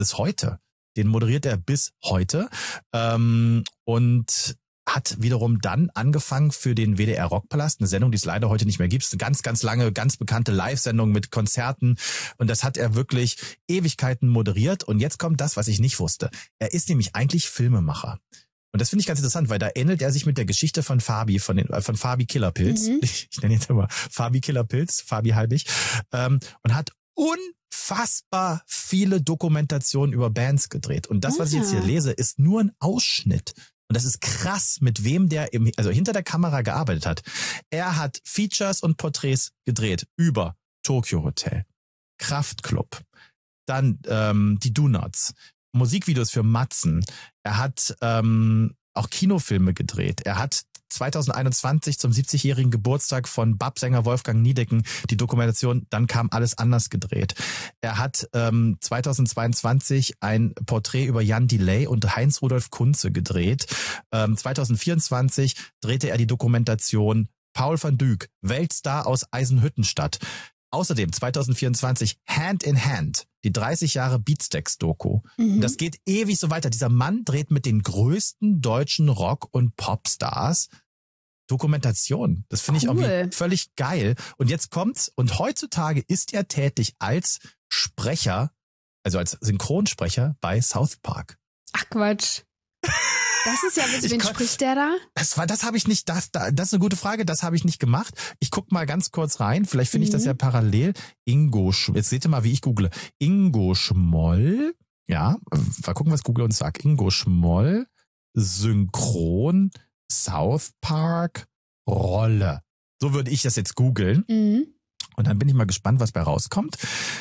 bis heute. Den moderiert er bis heute und hat wiederum dann angefangen für den WDR Rockpalast, eine Sendung, die es leider heute nicht mehr gibt. Eine ganz, ganz lange, ganz bekannte Live-Sendung mit Konzerten. Und das hat er wirklich Ewigkeiten moderiert. Und jetzt kommt das, was ich nicht wusste. Er ist nämlich eigentlich Filmemacher. Und das finde ich ganz interessant, weil da ähnelt er sich mit der Geschichte von Fabi, von Fabi Killerpilz. Ich nenne jetzt immer Fabi Killerpilz, Fabi Halbig. Und hat unfassbar viele Dokumentationen über Bands gedreht. Und das, was ich jetzt hier lese, ist nur ein Ausschnitt. Und das ist krass, mit wem der hinter der Kamera gearbeitet hat. Er hat Features und Porträts gedreht über Tokyo Hotel, Kraftklub, dann die Do-Nots, Musikvideos für Matzen. Er hat auch Kinofilme gedreht. Er hat 2021 zum 70-jährigen Geburtstag von Bab-Sänger Wolfgang Niedecken die Dokumentation Dann kam alles anders gedreht. Er hat 2022 ein Porträt über Jan Delay und Heinz-Rudolf Kunze gedreht. 2024 drehte er die Dokumentation Paul van Dyk, Weltstar aus Eisenhüttenstadt. Außerdem 2024 Hand in Hand, die 30 Jahre Beatsteaks-Doku. Das geht ewig so weiter. Dieser Mann dreht mit den größten deutschen Rock- und Popstars Dokumentation. Das finde ich irgendwie völlig geil. Und jetzt kommt's. Und heutzutage ist er tätig als Sprecher, also als Synchronsprecher bei South Park. Ach Quatsch. Das ist ja, wen spricht der da? Das habe ich nicht, das ist eine gute Frage, das habe ich nicht gemacht. Ich guck mal ganz kurz rein, vielleicht finde ich das ja parallel. Jetzt seht ihr mal, wie ich google. Ingo Schmoll, ja, mal gucken, was Google uns sagt. Ingo Schmoll, Synchron, South Park, Rolle. So würde ich das jetzt googeln. Und dann bin ich mal gespannt, was bei rauskommt.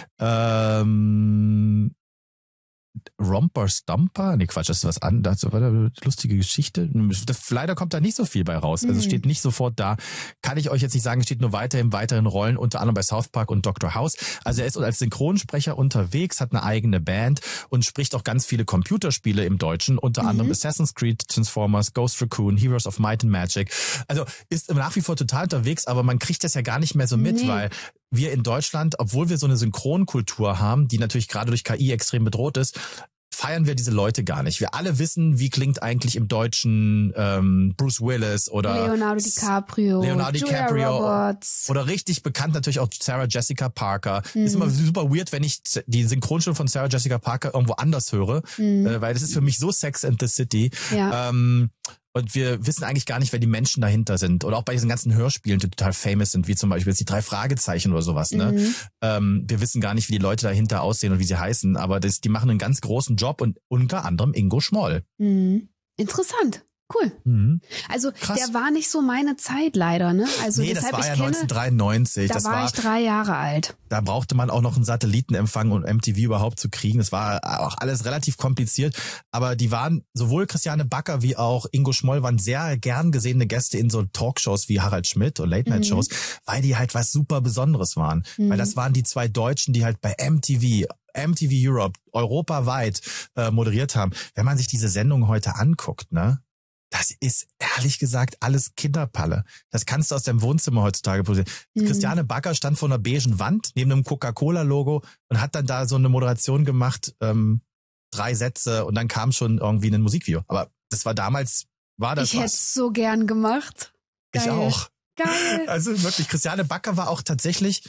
Romper Stomper? Nee, Quatsch, das ist was anderes. Das war eine lustige Geschichte. Leider kommt da nicht so viel bei raus. Also es steht nicht sofort da. Kann ich euch jetzt nicht sagen, es steht nur weiteren Rollen, unter anderem bei South Park und Dr. House. Also er ist als Synchronsprecher unterwegs, hat eine eigene Band und spricht auch ganz viele Computerspiele im Deutschen, unter anderem Assassin's Creed, Transformers, Ghost Recon, Heroes of Might and Magic. Also ist nach wie vor total unterwegs, aber man kriegt das ja gar nicht mehr so mit, weil wir in Deutschland, obwohl wir so eine Synchronkultur haben, die natürlich gerade durch KI extrem bedroht ist, feiern wir diese Leute gar nicht. Wir alle wissen, wie klingt eigentlich im Deutschen Bruce Willis oder Leonardo DiCaprio Roberts. Oder richtig bekannt natürlich auch Sarah Jessica Parker. Ist immer super weird, wenn ich die Synchronstimme von Sarah Jessica Parker irgendwo anders höre, weil das ist für mich so Sex and the City. Ja. Und wir wissen eigentlich gar nicht, wer die Menschen dahinter sind. Oder auch bei diesen ganzen Hörspielen, die total famous sind, wie zum Beispiel jetzt die 3 Fragezeichen oder sowas. Ne? Wir wissen gar nicht, wie die Leute dahinter aussehen und wie sie heißen. Aber die machen einen ganz großen Job und unter anderem Ingo Schmoll. Interessant. Cool. Also krass. Der war nicht so meine Zeit leider, ne? Also nee, das war ja 1993. Da war ich 3 Jahre alt. Da brauchte man auch noch einen Satellitenempfang, um MTV überhaupt zu kriegen. Das war auch alles relativ kompliziert. Aber die waren, sowohl Christiane Backer wie auch Ingo Schmoll waren sehr gern gesehene Gäste in so Talkshows wie Harald Schmidt und Late-Night-Shows, weil die halt was super Besonderes waren. Weil das waren die 2 Deutschen, die halt bei MTV Europe europaweit moderiert haben. Wenn man sich diese Sendung heute anguckt, ne? Das ist ehrlich gesagt alles Kinderpalle. Das kannst du aus deinem Wohnzimmer heutzutage produzieren. Christiane Backer stand vor einer beigen Wand neben einem Coca-Cola-Logo und hat dann da so eine Moderation gemacht, 3 Sätze und dann kam schon irgendwie ein Musikvideo. Aber das war damals, Ich hätte es so gern gemacht. Geil. Ich auch. Geil. Also wirklich, Christiane Backer war auch tatsächlich,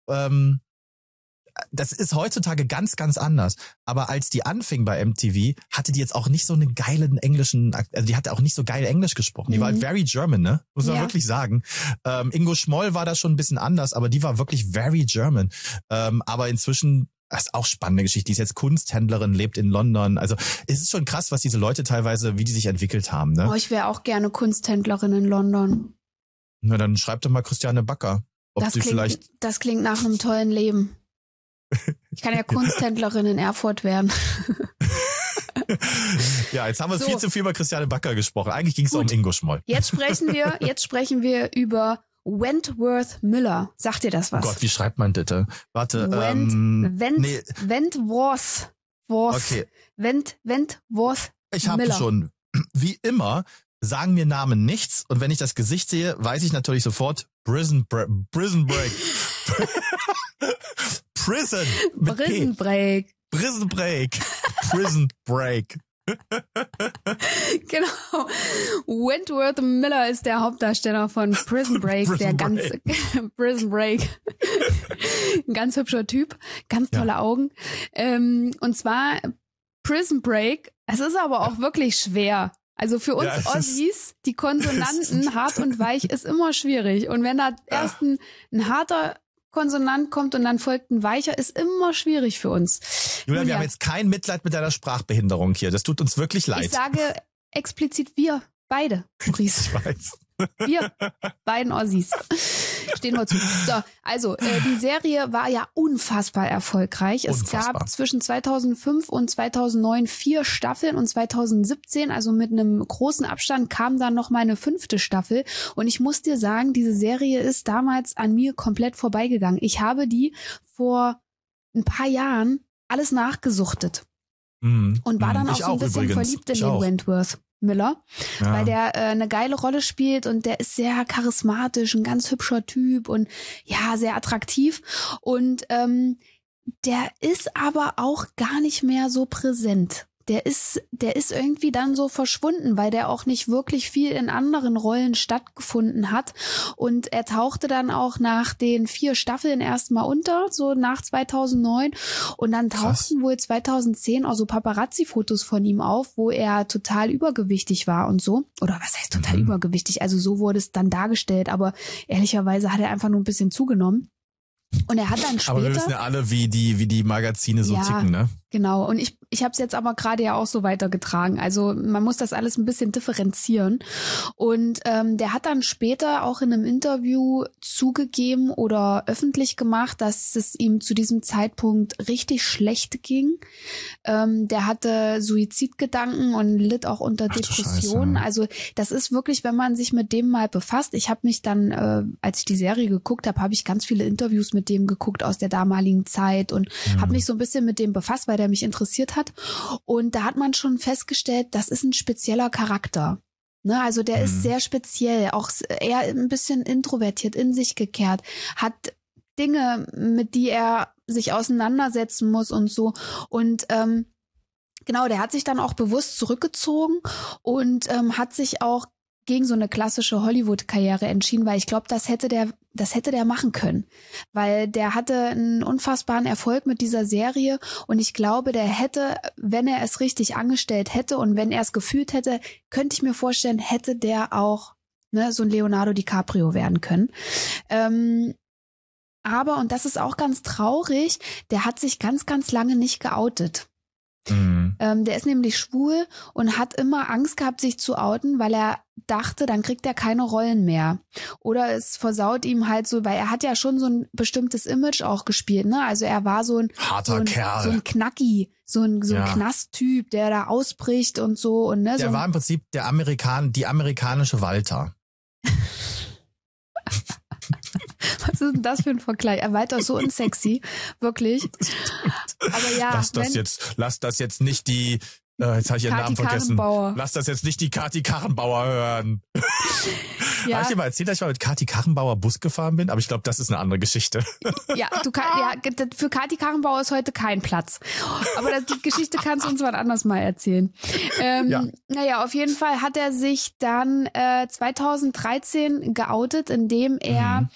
das ist heutzutage ganz, ganz anders. Aber als die anfing bei MTV, hatte die jetzt auch nicht so einen geilen englischen, also die hatte auch nicht so geil Englisch gesprochen. Die war halt very German, ne? Muss man wirklich sagen. Ingo Schmoll war da schon ein bisschen anders, aber die war wirklich very German. Aber inzwischen, das ist auch spannende Geschichte. Die ist jetzt Kunsthändlerin, lebt in London. Also es ist schon krass, was diese Leute teilweise, wie die sich entwickelt haben, ne? Oh, ich wäre auch gerne Kunsthändlerin in London. Na, dann schreib doch mal Christiane Backer. Das klingt nach einem tollen Leben. Ich kann ja Kunsthändlerin in Erfurt werden. Ja, jetzt haben wir viel zu viel über Christiane Backer gesprochen. Eigentlich ging es um Ingo Schmoll. Jetzt sprechen wir über Wentworth Miller. Sagt dir das was? Oh Gott, wie schreibt man das? Warte, Wentworth. Okay. Wentworth Ich habe schon. Wie immer sagen mir Namen nichts und wenn ich das Gesicht sehe, weiß ich natürlich sofort Prison Break. Prison Break. Prison Break. Prison Break. Genau. Wentworth Miller ist der Hauptdarsteller von Prison Break, Prison Break. Ein ganz hübscher Typ, ganz tolle Augen. Und zwar Prison Break, es ist aber auch wirklich schwer. Also für uns Ossis, die Konsonanten hart und weich ist immer schwierig. Und wenn da erst ein harter Konsonant kommt und dann folgt ein weicher, ist immer schwierig für uns. Julia, wir haben jetzt kein Mitleid mit deiner Sprachbehinderung hier. Das tut uns wirklich leid. Ich sage explizit wir beide, Maurice. Ich weiß. Wir beiden Ossis. Stehen wir zu. So, also die Serie war ja unfassbar erfolgreich. Es gab zwischen 2005 und 2009 4 Staffeln und 2017, also mit einem großen Abstand, kam dann noch mal eine 5. Staffel. Und ich muss dir sagen, diese Serie ist damals an mir komplett vorbeigegangen. Ich habe die vor ein paar Jahren alles nachgesuchtet und war dann auch so ein bisschen verliebt in den Wentworth Miller, weil der eine geile Rolle spielt und der ist sehr charismatisch, ein ganz hübscher Typ und ja, sehr attraktiv und der ist aber auch gar nicht mehr so präsent. Der ist irgendwie dann so verschwunden, weil der auch nicht wirklich viel in anderen Rollen stattgefunden hat. Und er tauchte dann auch nach den 4 Staffeln erstmal unter, so nach 2009. Und dann tauchten wohl 2010 auch so Paparazzi-Fotos von ihm auf, wo er total übergewichtig war und so. Oder was heißt total übergewichtig? Also so wurde es dann dargestellt. Aber ehrlicherweise hat er einfach nur ein bisschen zugenommen. Und er hat dann später... Aber wir wissen ja alle, wie die Magazine so ticken, ne? Genau. Und ich habe es jetzt aber gerade ja auch so weitergetragen. Also man muss das alles ein bisschen differenzieren. Und der hat dann später auch in einem Interview zugegeben oder öffentlich gemacht, dass es ihm zu diesem Zeitpunkt richtig schlecht ging. Der hatte Suizidgedanken und litt auch unter Depressionen. Also das ist wirklich, wenn man sich mit dem mal befasst. Ich habe mich dann, als ich die Serie geguckt habe, habe ich ganz viele Interviews mit dem geguckt aus der damaligen Zeit und habe mich so ein bisschen mit dem befasst, weil der mich interessiert hat. Und da hat man schon festgestellt, das ist ein spezieller Charakter. Ne, also der ist sehr speziell, auch eher ein bisschen introvertiert, in sich gekehrt, hat Dinge, mit die er sich auseinandersetzen muss und so. Und genau, der hat sich dann auch bewusst zurückgezogen und hat sich auch gegen so eine klassische Hollywood-Karriere entschieden, weil ich glaube, das hätte der machen können, weil der hatte einen unfassbaren Erfolg mit dieser Serie und ich glaube, der hätte, wenn er es richtig angestellt hätte und wenn er es gefühlt hätte, könnte ich mir vorstellen, hätte der auch so ein Leonardo DiCaprio werden können. Aber, und das ist auch ganz traurig, der hat sich ganz, ganz lange nicht geoutet. Der ist nämlich schwul und hat immer Angst gehabt, sich zu outen, weil er dachte, dann kriegt er keine Rollen mehr. Oder es versaut ihm halt so, weil er hat ja schon so ein bestimmtes Image auch gespielt, ne? Also er war so ein harter Kerl, so ein Knacki, so ein Knasttyp, der da ausbricht und so und ne. Der war im Prinzip die amerikanische Walter. Was ist denn das für ein Vergleich? Er weiter so unsexy, wirklich. Aber ja, lass das jetzt nicht die, jetzt habe ich ihren Namen vergessen. Lass das jetzt nicht die Kati Karrenbauer hören. Ja. Habe ich dir mal erzählt, dass ich mal mit Kati Karrenbauer Bus gefahren bin? Aber ich glaube, das ist eine andere Geschichte. Ja, für Kati Karrenbauer ist heute kein Platz. Aber die Geschichte kannst du uns wann anders mal erzählen. Naja, auf jeden Fall hat er sich dann 2013 geoutet, indem er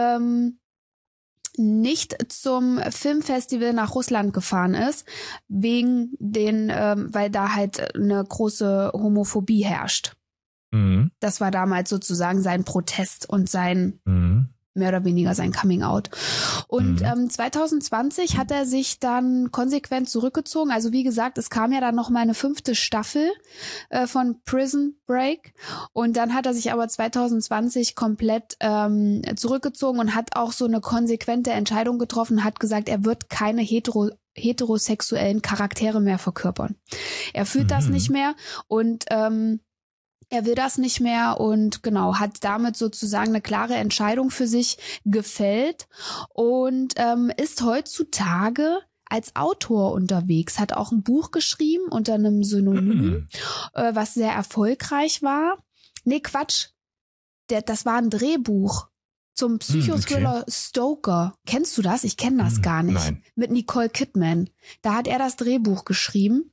nicht zum Filmfestival nach Russland gefahren ist, weil da halt eine große Homophobie herrscht. Das war damals sozusagen sein Protest und sein mehr oder weniger sein Coming Out. Und 2020 hat er sich dann konsequent zurückgezogen. Also wie gesagt, es kam ja dann noch mal eine 5. Staffel von Prison Break. Und dann hat er sich aber 2020 komplett zurückgezogen und hat auch so eine konsequente Entscheidung getroffen, hat gesagt, er wird keine heterosexuellen Charaktere mehr verkörpern. Er fühlt das nicht mehr und er will das nicht mehr und genau, hat damit sozusagen eine klare Entscheidung für sich gefällt und ist heutzutage als Autor unterwegs, hat auch ein Buch geschrieben unter einem Synonym, was sehr erfolgreich war. Nee, Quatsch, das war ein Drehbuch. zum Psychothriller Stoker. Kennst du das? Ich kenne das gar nicht. Nein. Mit Nicole Kidman. Da hat er das Drehbuch geschrieben.